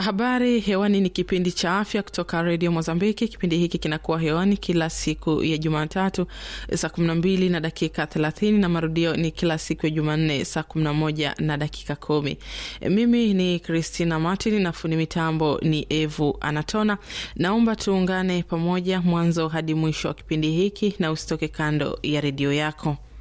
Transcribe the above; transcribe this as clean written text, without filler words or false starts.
Habari hewani ni kipindi cha afya kutoka Radio Mozambiki. Kipindi hiki kinakuwa hewani kila siku ya Jumatatu saa 12 na dakika 30 na marudio ni kila siku ya Jumanne saa 11 na dakika 10. Mimi ni Christina Martin na fundi mitambo ni Evu Anatona. Naomba tuungane pamoja mwanzo hadi mwisho wa kipindi hiki na usitoke kando ya redio yako.